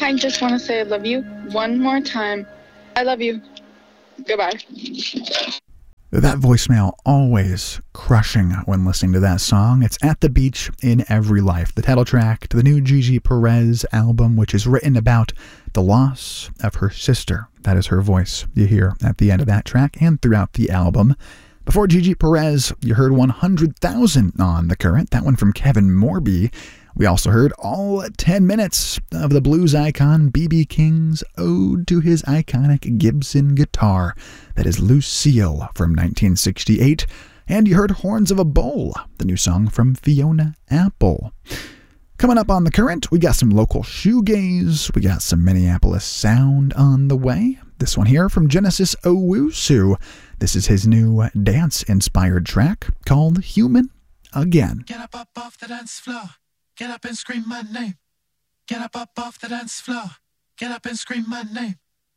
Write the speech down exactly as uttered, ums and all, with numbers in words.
I just want to say I love you one more time. I love you. Goodbye. That voicemail always crushing when listening to that song. It's At the Beach in Every Life, the title track to the new Gigi Perez album, which is written about the loss of her sister. That is her voice you hear at the end of that track and throughout the album. Before Gigi Perez, you heard one hundred thousand on The Current, that one from Kevin Morby. We also heard all ten minutes of the blues icon B B King's ode to his iconic Gibson guitar. That is Lucille from nineteen sixty-eight. And you heard Horns of a Bull, the new song from Fiona Apple. Coming up on The Current, we got some local shoegaze. We got some Minneapolis sound on the way. This one here from Genesis Owusu. This is his new dance-inspired track called Human Again. Get up, up off the dance floor. Get up and scream my name. Get up, up off the dance floor. Get up and scream my name.